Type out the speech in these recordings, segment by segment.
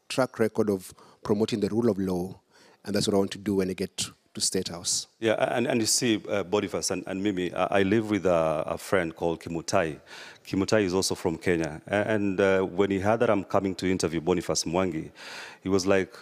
track record of promoting the rule of law, and that's what I want to do when I get to State House. Yeah, and you see, Boniface and Mimi, I live with a friend called Kimutai. Kimutai is also from Kenya. And when he heard that I'm coming to interview Boniface Mwangi, he was like,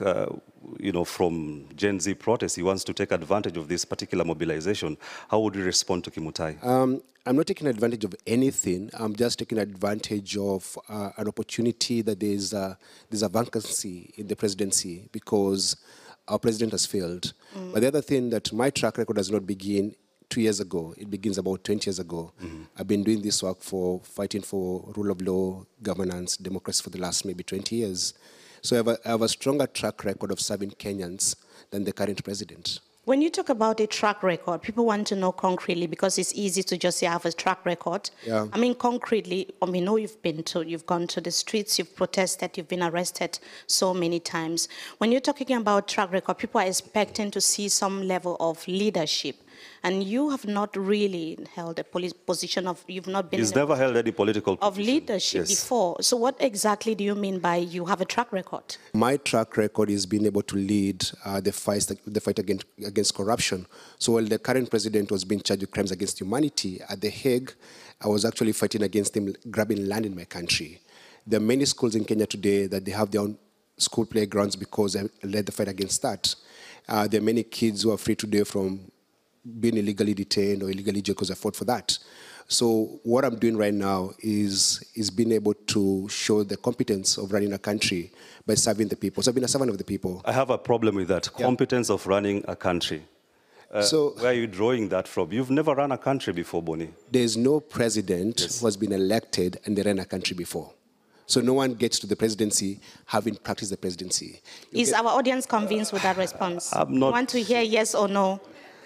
from Gen Z protest, he wants to take advantage of this particular mobilization. How would you respond to Kimutai? I'm not taking advantage of anything. I'm just taking advantage of an opportunity that there's a vacancy in the presidency because our president has failed. But the other thing that my track record does not begin 2 years ago. It begins about 20 years ago. I've been doing this work for fighting for rule of law, governance, democracy for the last maybe 20 years. So I have a stronger track record of serving Kenyans than the current president. When you talk about a track record, people want to know concretely because it's easy to just say I have a track record. Yeah. I mean, concretely, we know you've gone to the streets, you've protested, you've been arrested so many times. When you're talking about track record, people are expecting to see some level of leadership. And you have not really held a position of, you've not been... He's never held any political position. Of leadership before. So what exactly do you mean by you have a track record? My track record is being able to lead the fight against corruption. So while the current president was being charged with crimes against humanity, at The Hague, I was actually fighting against him grabbing land in my country. There are many schools in Kenya today that they have their own school playgrounds because I led the fight against that. There are many kids who are free today from being illegally detained or illegally jailed because I fought for that. So what I'm doing right now is being able to show the competence of running a country by serving the people. So I've been a servant of the people. I have a problem with that, competence of running a country. So where are you drawing that from? You've never run a country before, Boni. There's no president who has been elected and they ran a country before. So no one gets to the presidency having practiced the presidency. Is our audience convinced with that response? I'm not... You want to hear yes or no?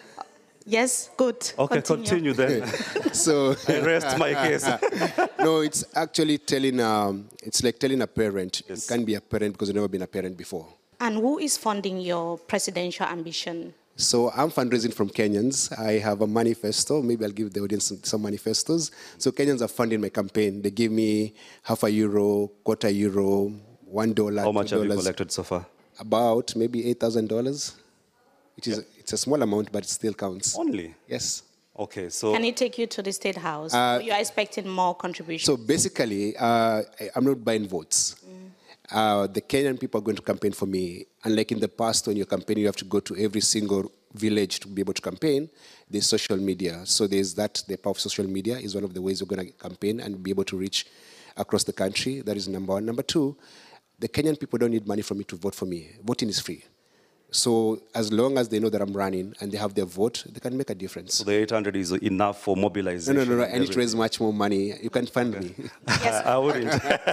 Yes, good. Okay, continue then. So I rest my case. No, it's actually telling. It's like telling a parent you can't be a parent because you've never been a parent before. And who is funding your presidential ambition? So I'm fundraising from Kenyans. I have a manifesto. Maybe I'll give the audience some manifestos. So Kenyans are funding my campaign. They give me €0.50, €0.25, $1. How much have you collected so far? About maybe $8,000. Which is it's a small amount, but it still counts. Only? Yes. Okay, so... Can it take you to the State House? Or you are expecting more contributions? So basically, I'm not buying votes. The Kenyan people are going to campaign for me. Unlike in the past, when you're campaigning, you have to go to every single village to be able to campaign. There's social media. So there's that. The power of social media is one of the ways we're going to campaign and be able to reach across the country. That is number one. Number two, the Kenyan people don't need money from me to vote for me. Voting is free. So as long as they know that I'm running and they have their vote, they can make a difference. So the 800 is enough for mobilization? No. I need to raise much more money. You can fund me. Yes. I wouldn't.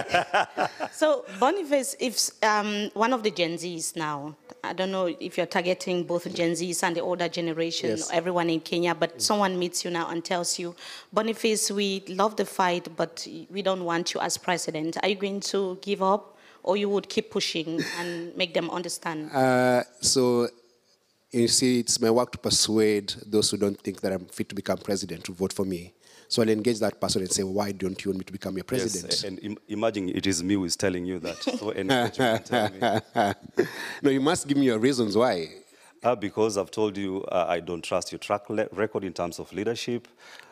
So Boniface, if one of the Gen Zs now, I don't know if you're targeting both Gen Zs and the older generation, everyone in Kenya, but someone meets you now and tells you, Boniface, we love the fight, but we don't want you as president. Are you going to give up? Or you would keep pushing and make them understand? So, you see, it's my work to persuade those who don't think that I'm fit to become president to vote for me. So I'll engage that person and say, why don't you want me to become your president? Yes, and imagine it is me who is telling you that. So engage you and tell me. No, you must give me your reasons why. Because I've told you I don't trust your track record in terms of leadership.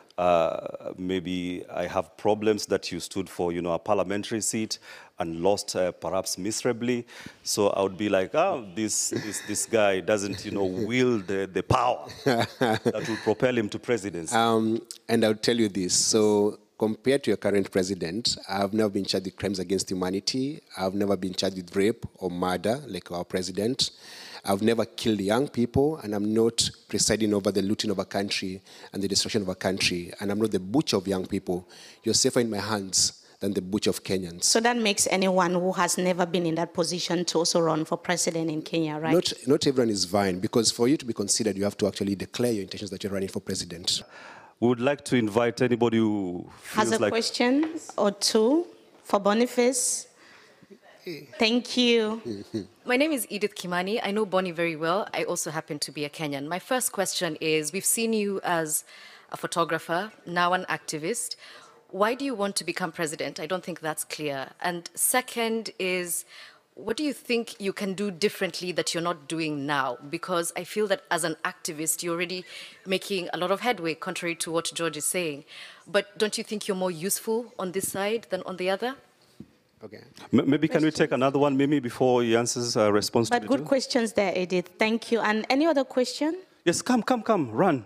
Maybe I have problems that you stood for, a parliamentary seat and lost perhaps miserably. So I would be like, this guy doesn't, wield the power that will propel him to presidency. And I'll tell you this. So compared to your current president, I've never been charged with crimes against humanity. I've never been charged with rape or murder like our president. I've never killed young people, and I'm not presiding over the looting of a country and the destruction of a country, and I'm not the butcher of young people. You're safer in my hands than the butcher of Kenyans. So that makes anyone who has never been in that position to also run for president in Kenya, right? Not everyone is vying, because for you to be considered, you have to actually declare your intentions that you're running for president. We would like to invite anybody who feels has a question or two for Boniface. Thank you. My name is Edith Kimani. I know Bonnie very well. I also happen to be a Kenyan. My first question is, we've seen you as a photographer, now an activist. Why do you want to become president? I don't think that's clear. And second is, what do you think you can do differently that you're not doing now? Because I feel that as an activist, you're already making a lot of headway, contrary to what George is saying. But don't you think you're more useful on this side than on the other? Okay. Maybe can we take another one, Mimi, before he answers response But to the good two? questions there, Edith. Thank you. And any other question? Yes, come, run.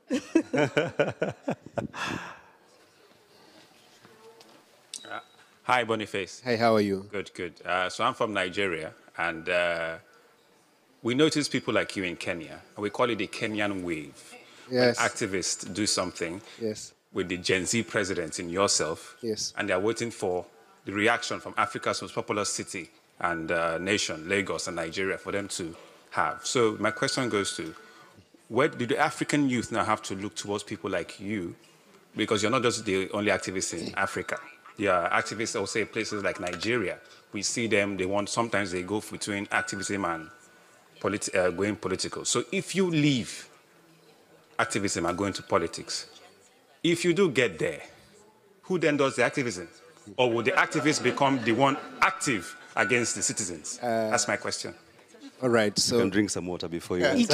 Hi, Boniface. Hey, how are you? Good, good. So I'm from Nigeria, and we notice people like you in Kenya, and we call it the Kenyan wave. Yes. When activists do something Yes. with the Gen Z president in yourself, Yes. and they're waiting for the reaction from Africa's most populous city and nation, Lagos and Nigeria, for them to have. So my question goes to, where do the African youth now have to look towards people like you? Because you're not just the only activist in Africa. There are activists also in places like Nigeria. We see them, sometimes they go between activism and going political. So if you leave activism and go into politics, if you do get there, who then does the activism? Or will the activists become the one active against the citizens? That's my question. All right. You So can drink some water before you answer.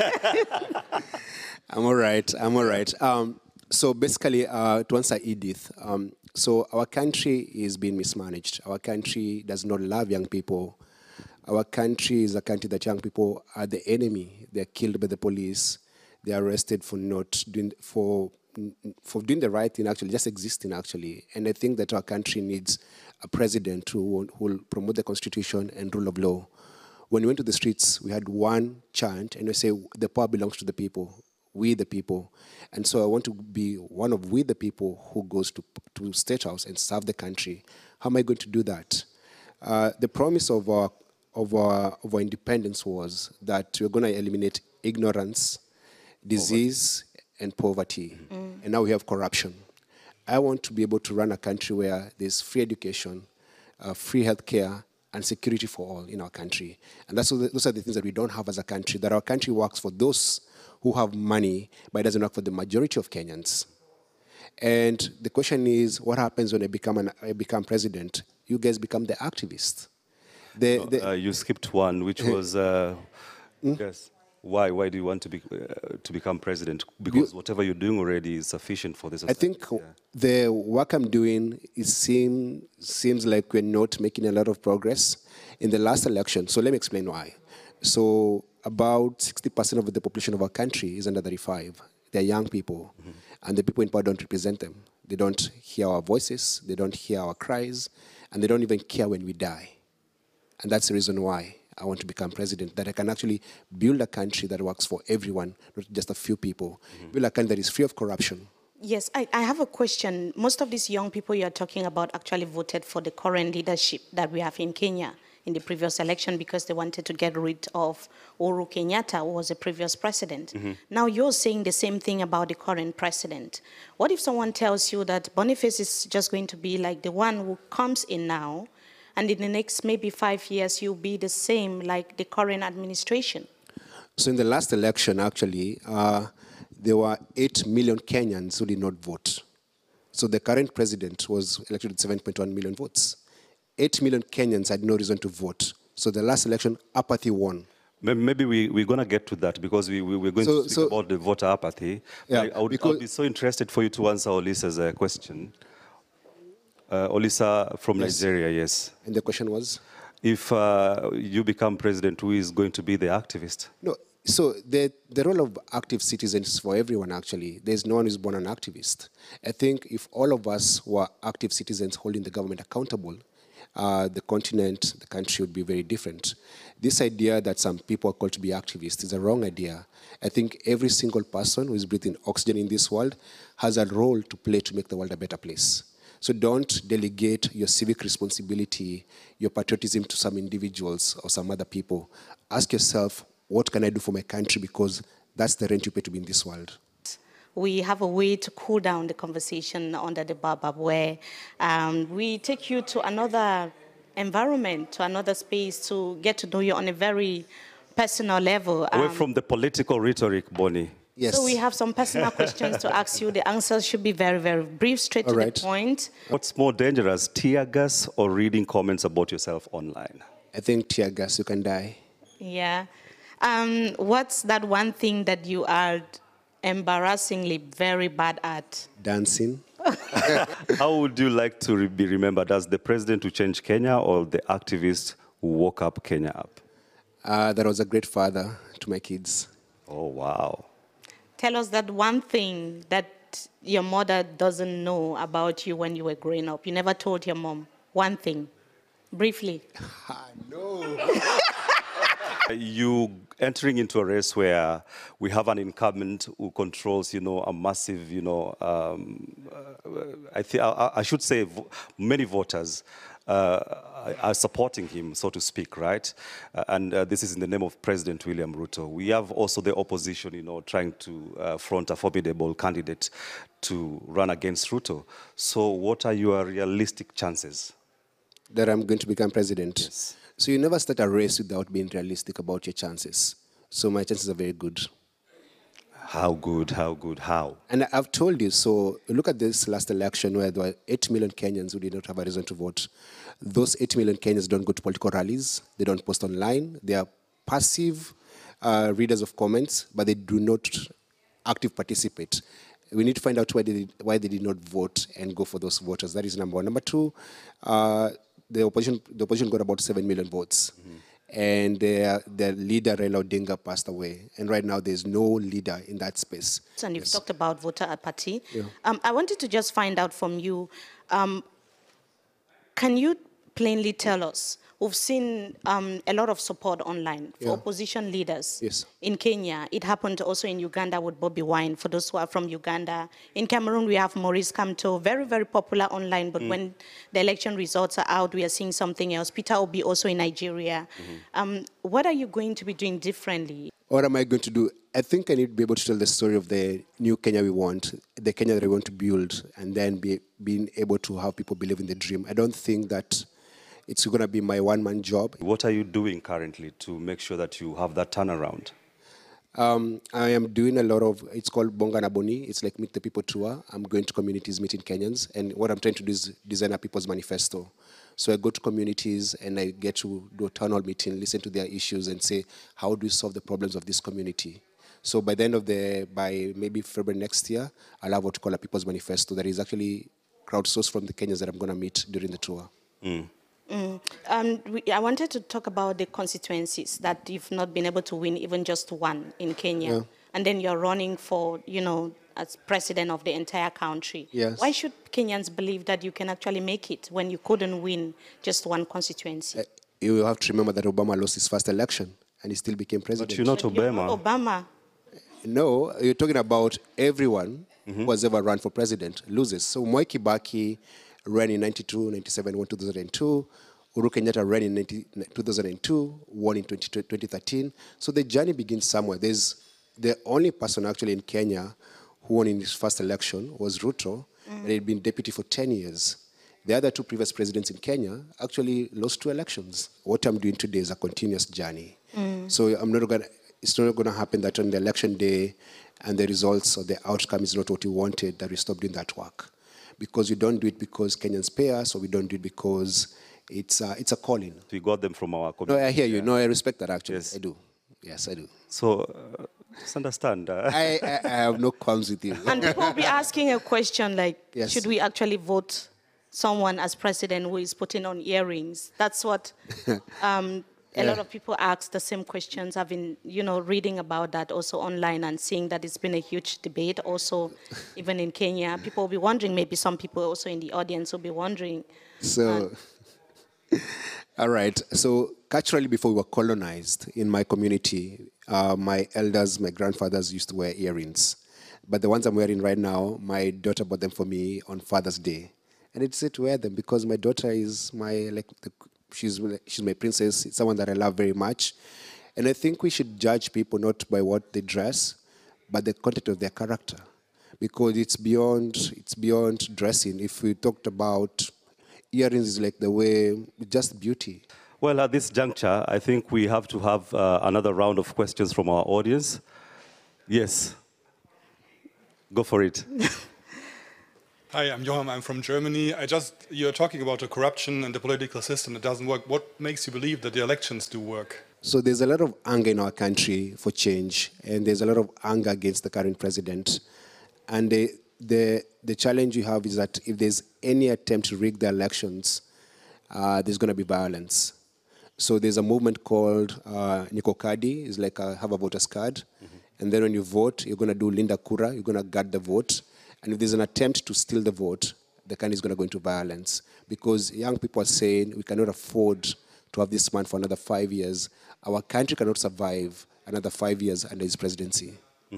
I'm all right. I'm all right. So basically, to answer Edith, so our country is being mismanaged. Our country does not love young people. Our country is a country that young people are the enemy. They're killed by the police. They're arrested for not doing doing the right thing, actually, just existing, actually. And I think that our country needs a president who will promote the Constitution and rule of law. When we went to the streets, we had one chant, and we say, the power belongs to the people, we the people. And so I want to be one of we the people who goes to State House and serve the country. How am I going to do that? The promise of our independence was that we're going to eliminate ignorance, disease, and poverty. And now we have corruption. I want to be able to run a country where there's free education, free healthcare, and security for all in our country. And those are the things that we don't have as a country, that our country works for those who have money, but it doesn't work for the majority of Kenyans. And the question is, what happens when I become president? You guys become the activists. You skipped one, which was, yes. Why do you want to become president? Because whatever you're doing already is sufficient for this. I think the work I'm doing seems like we're not making a lot of progress in the last election. So let me explain why. So about 60% of the population of our country is under 35. They're young people, and the people in power don't represent them. They don't hear our voices, they don't hear our cries, and they don't even care when we die. And that's the reason why I want to become president, that I can actually build a country that works for everyone, not just a few people. Build a country that is free of corruption. Yes, I have a question. Most of these young people you're talking about actually voted for the current leadership that we have in Kenya in the previous election because they wanted to get rid of Uhuru Kenyatta, who was the previous president. Now you're saying the same thing about the current president. What if someone tells you that Boniface is just going to be like the one who comes in now, and in the next maybe 5 years, you'll be the same like the current administration? So in the last election, actually, there were 8 million Kenyans who did not vote. So the current president was elected with 7.1 million votes. 8 million Kenyans had no reason to vote. So the last election, apathy won. Maybe we're going to get to that because we're going to speak about the voter apathy. Yeah, I would be so interested for you to answer Olisa's question. Olisa from Nigeria, yes. And the question was? If you become president, who is going to be the activist? No, so the role of active citizens is for everyone, actually. There's no one who's born an activist. I think if all of us were active citizens holding the government accountable, the continent, the country would be very different. This idea that some people are called to be activists is a wrong idea. I think every single person who is breathing oxygen in this world has a role to play to make the world a better place. So don't delegate your civic responsibility, your patriotism to some individuals or some other people. Ask yourself, what can I do for my country? Because that's the rent you pay to be in this world. We have a way to cool down the conversation under the Baobab where we take you to another environment, to another space to get to know you on a very personal level. Away from the political rhetoric, Bonnie. Yes. So we have some personal questions to ask you. The answers should be very, very brief, straight to the point. What's more dangerous, tear gas or reading comments about yourself online? I think tear gas, you can die. Yeah. What's that one thing that you are embarrassingly very bad at? Dancing. How would you like to be remembered, as the president who changed Kenya or the activist who woke up Kenya up? That was a great father to my kids. Oh, wow. Tell us that one thing that your mother doesn't know about you when you were growing up. You never told your mom. One thing, briefly. No. You entering into a race where we have an incumbent who controls, a massive, I should say many voters are supporting him, so to speak, right? And this is in the name of President William Ruto. We have also the opposition, trying to front a formidable candidate to run against Ruto. So what are your realistic chances? That I'm going to become president. Yes. So you never start a race without being realistic about your chances. So my chances are very good. How good, how? And I've told you, so look at this last election where there were 8 million Kenyans who did not have a reason to vote. Those 8 million Kenyans don't go to political rallies. They don't post online. They are passive readers of comments, but they do not active participate. We need to find out why they did not vote and go for those voters. That is number one. Number two, the opposition got about 7 million votes. Mm-hmm. And their leader, Raila Odinga, passed away. And right now, there's no leader in that space. And you've talked about voter apathy. Yeah. I wanted to just find out from you, can you plainly tell us, we've seen a lot of support online for opposition leaders in Kenya. It happened also in Uganda with Bobby Wine, for those who are from Uganda. In Cameroon, we have Maurice Kamto, very, very popular online, but when the election results are out, we are seeing something else. Peter Obi also in Nigeria. What are you going to be doing differently? What am I going to do? I think I need to be able to tell the story of the new Kenya we want, the Kenya that we want to build, and then being able to have people believe in the dream. I don't think that it's going to be my one-man job. What are you doing currently to make sure that you have that turnaround? I am doing a lot of, it's called Bonga na Boni. It's like Meet the People tour. I'm going to communities meeting Kenyans. And what I'm trying to do is design a people's manifesto. So I go to communities and I get to do a town hall meeting, listen to their issues and say, how do we solve the problems of this community? So by the end of by maybe February next year, I'll have what we call a people's manifesto that is actually crowdsourced from the Kenyans that I'm going to meet during the tour. I wanted to talk about the constituencies that you've not been able to win even just one in Kenya. Yeah. And then you're running for, as president of the entire country. Yes. Why should Kenyans believe that you can actually make it when you couldn't win just one constituency? You have to remember that Obama lost his first election and he still became president. But you're not Obama. You're not Obama. No, you're talking about everyone who has ever run for president loses. So Mwai Kibaki ran in 92, 97, won 2002. Uhuru Kenyatta ran in 2002, won in 2013. So the journey begins somewhere. There's the only person actually in Kenya who won in his first election was Ruto, and he'd been deputy for 10 years. The other two previous presidents in Kenya actually lost 2 elections. What I'm doing today is a continuous journey. So it's not going to happen that on the election day and the results or the outcome is not what you wanted, that we stop doing that work. Because we don't do it because Kenyans pay us, or we don't do it because it's a calling. We got them from our community. No, I hear you. No, I respect that actually. Yes. I do. Yes, I do. So, just understand. I have no qualms with you. And people will be asking a question like, should we actually vote someone as president who is putting on earrings? That's what a lot of people ask the same questions. I've been, reading about that also online and seeing that it's been a huge debate also, even in Kenya. People will be wondering, maybe some people also in the audience will be wondering. So, all right. So, culturally, before we were colonized in my community, my elders, my grandfathers used to wear earrings. But the ones I'm wearing right now, my daughter bought them for me on Father's Day. And it's to wear them because my daughter is she's my princess. It's someone that I love very much. And I think we should judge people not by what they dress, but the content of their character. Because it's beyond dressing. If we talked about earrings, is like the way, just beauty. Well, at this juncture, I think we have to have another round of questions from our audience. Yes. Go for it. Hi, I'm Johan. I'm from Germany. You're talking about the corruption and the political system that doesn't work. What makes you believe that the elections do work? So there's a lot of anger in our country for change, and there's a lot of anger against the current president. And the challenge you have is that if there's any attempt to rig the elections, there's going to be violence. So there's a movement called Niko Kadi. It's like have a voter's card. And then when you vote, you're going to do Linda Kura. You're going to guard the vote. And if there's an attempt to steal the vote, the country is going to go into violence. Because young people are saying we cannot afford to have this man for another 5 years. Our country cannot survive another 5 years under his presidency.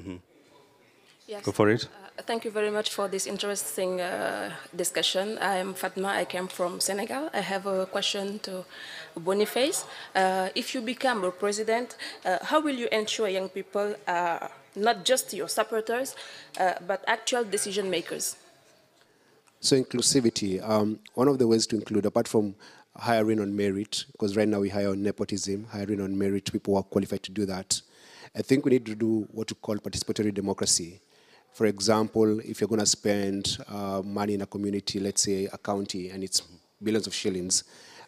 Yes. Go for it. Thank you very much for this interesting discussion. I am Fatma. I came from Senegal. I have a question to Boniface. If you become a president, how will you ensure young people are not just your supporters, but actual decision makers? So inclusivity, one of the ways to include, apart from hiring on merit, because right now we hire on nepotism, hiring on merit, people who are qualified to do that, I think we need to do what we call participatory democracy. For example, if you're going to spend money in a community, let's say a county, and it's billions of shillings,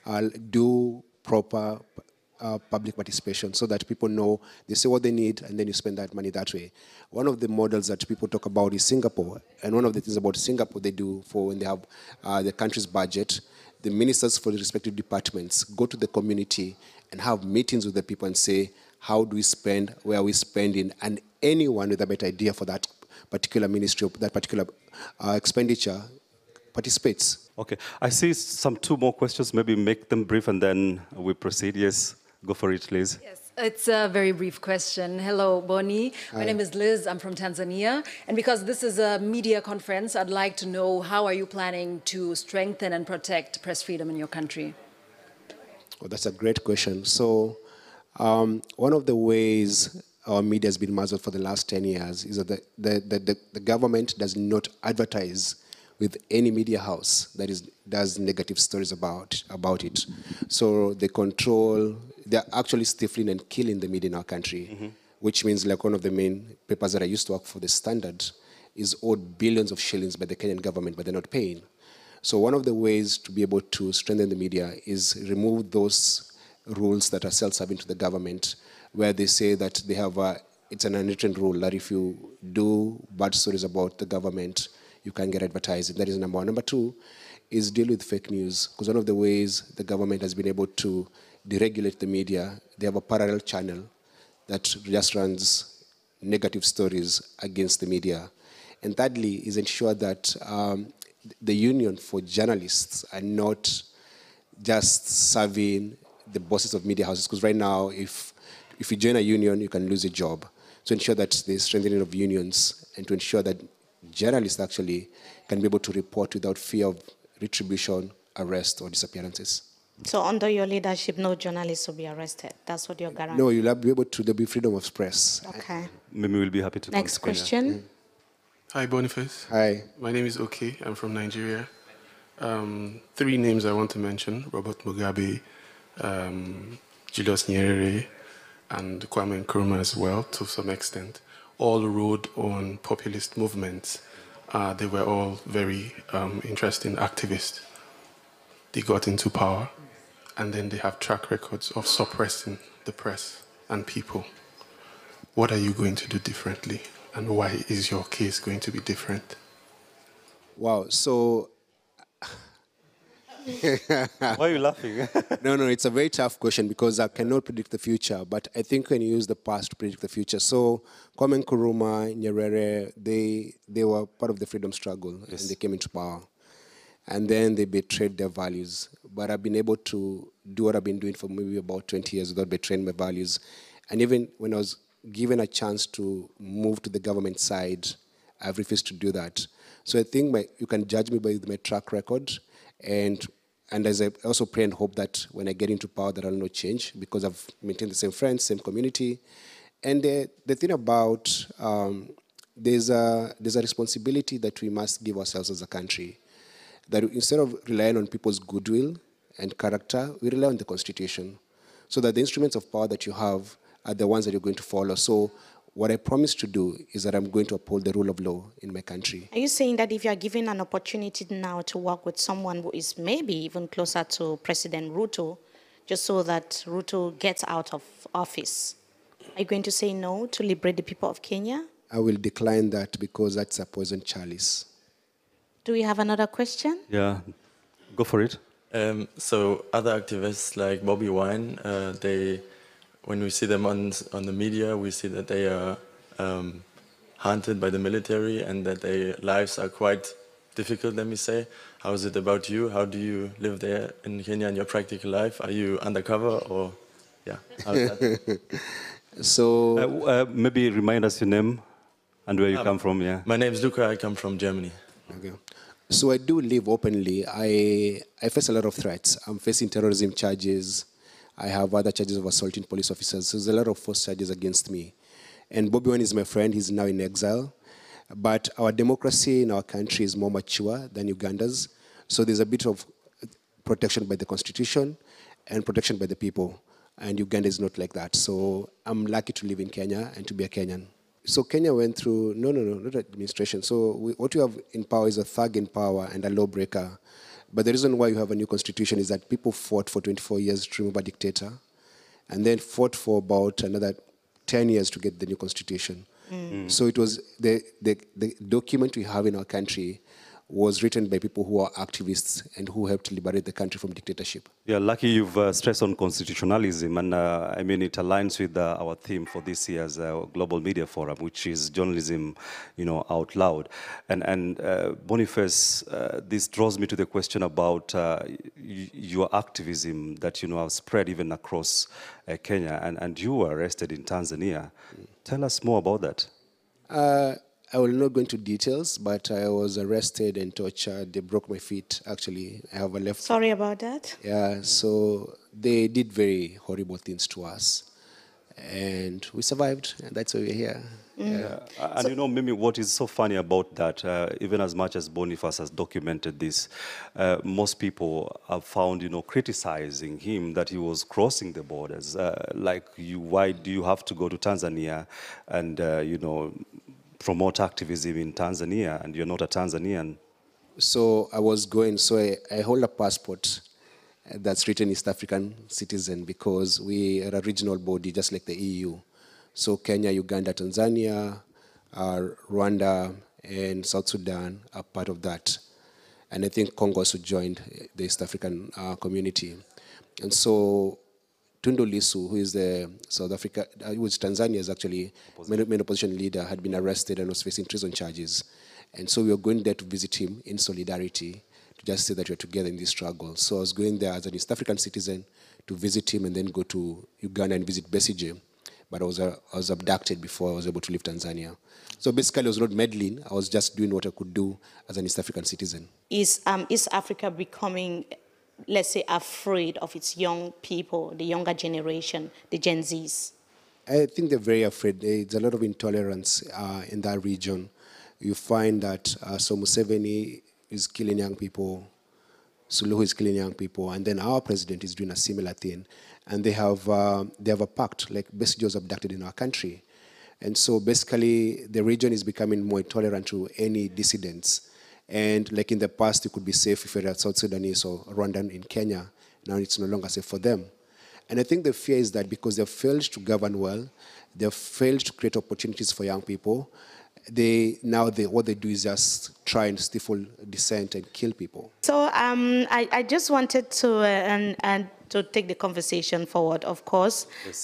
do proper public participation so that people know, they say what they need, and then you spend that money that way. One of the models that people talk about is Singapore, and one of the things about Singapore they do for when they have the country's budget, the ministers for the respective departments go to the community and have meetings with the people and say, how do we spend, where are we spending, and anyone with a better idea for that particular ministry, that particular expenditure participates. Okay, I see two more questions. Maybe make them brief and then we proceed. Yes, go for it, Liz. Yes, it's a very brief question. Hello, Boni. My name is Liz. I'm from Tanzania. And because this is a media conference, I'd like to know, how are you planning to strengthen and protect press freedom in your country? Well, that's a great question. So one of the ways our media has been muzzled for the last 10 years is that the government does not advertise with any media house that does negative stories about it. So they're actually stifling and killing the media in our country, which means like one of the main papers that I used to work for, The Standard, is owed billions of shillings by the Kenyan government, but they're not paying. So one of the ways to be able to strengthen the media is remove those rules that are self-serving to the government, where they say that they have it's an unwritten rule that if you do bad stories about the government, you can get advertising. That is number one. Number two is deal with fake news, because one of the ways the government has been able to deregulate the media, they have a parallel channel that just runs negative stories against the media. And thirdly is ensure that the union for journalists are not just serving the bosses of media houses, because right now, if you join a union, you can lose a job. To ensure that there's strengthening of unions and to ensure that journalists actually can be able to report without fear of retribution, arrest, or disappearances. So under your leadership, no journalists will be arrested. That's what you're guaranteeing? No, you'll be able to, there'll be freedom of press. Okay. Maybe we'll be happy to Next question. Hi, Boniface. Hi. My name is Oke. I'm from Nigeria. 3 names I want to mention: Robert Mugabe, Julius Nyerere, and Kwame Nkrumah as well, to some extent. All rode on populist movements. They were all very interesting activists. They got into power, and then they have track records of suppressing the press and people. What are you going to do differently, and why is your case going to be different? Wow, so... Why are you laughing? No, it's a very tough question because I cannot predict the future, but I think when you use the past to predict the future. So Kwame Nkrumah, Nyerere, they were part of the freedom struggle, yes, and they came into power. And then they betrayed their values. But I've been able to do what I've been doing for maybe about 20 years without betraying my values. And even when I was given a chance to move to the government side, I've refused to do that. So I think you can judge me by my track record. And as I also pray and hope that when I get into power, that I'll not change, because I've maintained the same friends, same community. And the thing about there's a responsibility that we must give ourselves as a country, that instead of relying on people's goodwill and character, we rely on the Constitution, so that the instruments of power that you have are the ones that you're going to follow. So what I promise to do is that I'm going to uphold the rule of law in my country. Are you saying that if you are given an opportunity now to work with someone who is maybe even closer to President Ruto, just so that Ruto gets out of office, are you going to say no to liberate the people of Kenya? I will decline that because that's a poison chalice. Do we have another question? Yeah, go for it. So other activists like Bobby Wine, when we see them on the media, we see that they are hunted by the military and that their lives are quite difficult, let me say. How is it about you? How do you live there in Kenya in your practical life? Are you undercover or, yeah, how is that? So Maybe remind us your name and where you come from, yeah. My name is Luca, I come from Germany. Okay. So I do live openly. I face a lot of threats. I'm facing terrorism charges. I have other charges of assaulting police officers. So there's a lot of false charges against me. And Bobby Wine is my friend. He's now in exile. But our democracy in our country is more mature than Uganda's. So there's a bit of protection by the constitution and protection by the people. And Uganda is not like that. So I'm lucky to live in Kenya and to be a Kenyan. So Kenya went through, not administration. So what you have in power is a thug in power and a lawbreaker. But the reason why you have a new constitution is that people fought for 24 years to remove a dictator and then fought for about another 10 years to get the new constitution. So it was the document we have in our country was written by people who are activists and who helped liberate the country from dictatorship. Yeah, lucky you've stressed on constitutionalism, and I mean it aligns with our theme for this year's Global Media Forum, which is journalism, out loud. And Boniface, this draws me to the question about your activism that have spread even across Kenya, and you were arrested in Tanzania. Tell us more about that. I will not go into details, but I was arrested and tortured. They broke my feet, actually. I have a left. Sorry about that. Yeah, so they did very horrible things to us. And we survived, and that's why we're here. Yeah. And Mimi, what is so funny about that, even as much as Boniface has documented this, most people have found, criticizing him that he was crossing the borders. Why do you have to go to Tanzania and, promote activism in Tanzania, and you're not a Tanzanian? So I was going, so I hold a passport that's written East African citizen because we are a regional body just like the EU. So Kenya, Uganda, Tanzania, Rwanda, and South Sudan are part of that. And I think Congo also joined the East African community. And so Tundu Lissu, who is the South Africa, who is Tanzania's actually main opposition leader, had been arrested and was facing treason charges. And so we were going there to visit him in solidarity, to just say that we're together in this struggle. So I was going there as an East African citizen to visit him and then go to Uganda and visit Besigye. But I was abducted before I was able to leave Tanzania. So basically I was not meddling, I was just doing what I could do as an East African citizen. Is East Africa becoming, let's say, afraid of its young people, the younger generation, the Gen Zs? I think they're very afraid. There's a lot of intolerance in that region. You find that Museveni is killing young people, Suluhu is killing young people, and then our president is doing a similar thing. And they have a pact, like Besigye was abducted in our country. And so basically the region is becoming more intolerant to any dissidents. And like in the past, you could be safe if you're a South Sudanese or Rwandan in Kenya. Now it's no longer safe for them. And I think the fear is that because they've failed to govern well, they've failed to create opportunities for young people, what they do is just try and stifle dissent and kill people. So I just wanted to and to take the conversation forward, of course. Yes.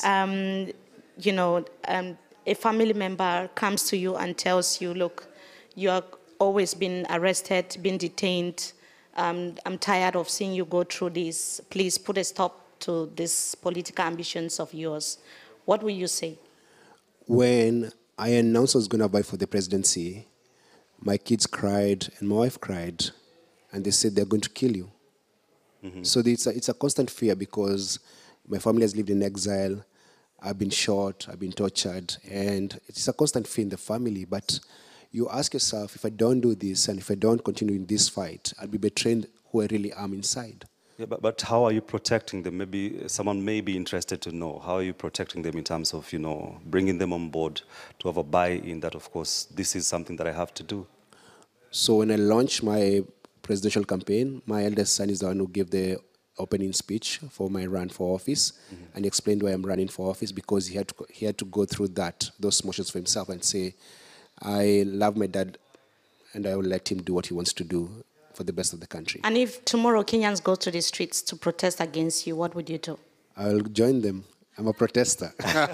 A family member comes to you and tells you, look, you are always been arrested, been detained. I'm tired of seeing you go through this. Please put a stop to these political ambitions of yours. What will you say? When I announced I was going to vie for the presidency, my kids cried and my wife cried, and they said they're going to kill you. Mm-hmm. So it's a constant fear because my family has lived in exile. I've been shot, I've been tortured, and it's a constant fear in the family. But you ask yourself, if I don't do this and if I don't continue in this fight, I'll be betraying who I really am inside. Yeah, but how are you protecting them? Maybe someone may be interested to know. How are you protecting them in terms of, bringing them on board to have a buy-in that, of course, this is something that I have to do? So when I launched my presidential campaign, my eldest son is the one who gave the opening speech for my run for office, and explained why I'm running for office, because he had to go through those motions for himself and say, I love my dad, and I will let him do what he wants to do for the best of the country. And if tomorrow Kenyans go to the streets to protest against you, what would you do? I'll join them. I'm a protester.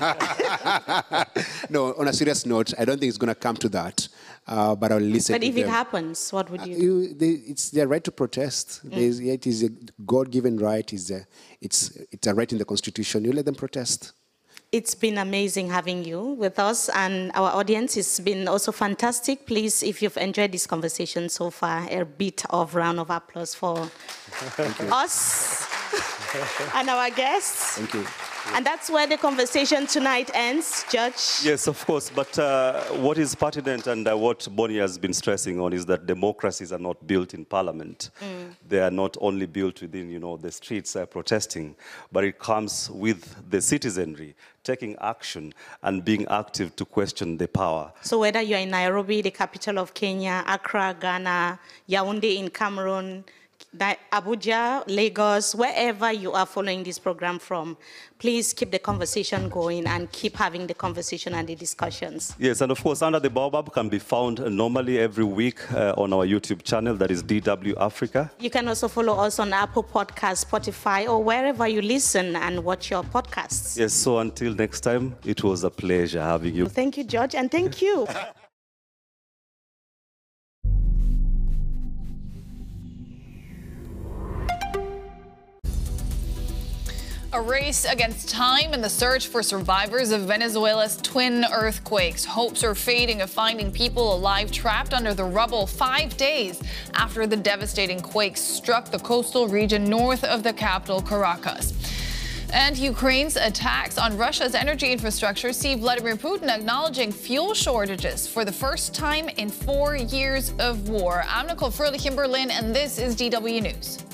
No, on a serious note, I don't think it's going to come to that, but I'll listen to them. But if it happens, what would you do? It's their right to protest. It is a God-given right. It's a right in the Constitution. You let them protest. It's been amazing having you with us, and our audience. It's been also fantastic. Please, if you've enjoyed this conversation so far, a bit of round of applause for us and our guests. Thank you. And that's where the conversation tonight ends, Judge. Yes, of course. But what is pertinent and what Bonnie has been stressing on is that democracies are not built in parliament. They are not only built within, the streets protesting, but it comes with the citizenry taking action and being active to question the power. So whether you're in Nairobi, the capital of Kenya, Accra, Ghana, Yaoundé in Cameroon, Abuja, Lagos, wherever you are following this program from, please keep the conversation going and keep having the conversation and the discussions. Yes, and of course, Under the Baobab can be found normally every week on our YouTube channel, that is DW Africa. You can also follow us on Apple Podcasts, Spotify, or wherever you listen and watch your podcasts. Yes, so until next time, it was a pleasure having you. Thank you, George, and thank you. A race against time in the search for survivors of Venezuela's twin earthquakes. Hopes are fading of finding people alive trapped under the rubble 5 days after the devastating quakes struck the coastal region north of the capital, Caracas. And Ukraine's attacks on Russia's energy infrastructure see Vladimir Putin acknowledging fuel shortages for the first time in 4 years of war. I'm Nicole Furlich in Berlin, and this is DW News.